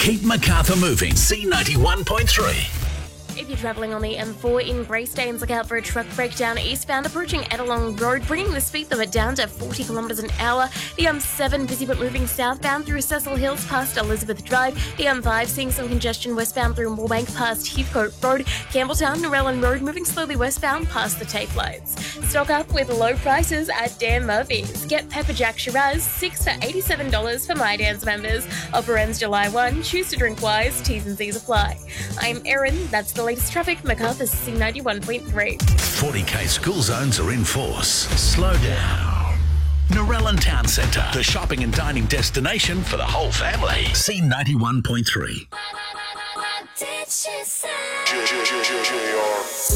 Keep Macarthur moving. C91.3. If you're travelling on the M4 in Greystanes, look out for a truck breakdown eastbound approaching Edelong Road, bringing the speed limit down to 40 kilometres an hour. The M7 busy but moving southbound through Cecil Hills past Elizabeth Drive. The M5 seeing some congestion westbound through Moorebank past Heathcote Road. Campbelltown, Narellan Road moving slowly westbound past the Tape Lights. Stock up with low prices at Dan Murphy's. Get Pepper Jack Shiraz, $6 for $87 for My Dan's members. Offer ends July 1. Choose to drink wise. T's and C's apply. I'm Erin. That's the latest traffic. Macarthur's C91.3. 40k school zones are in force. Slow down. Narellan Town Centre, the shopping and dining destination for the whole family. C91.3.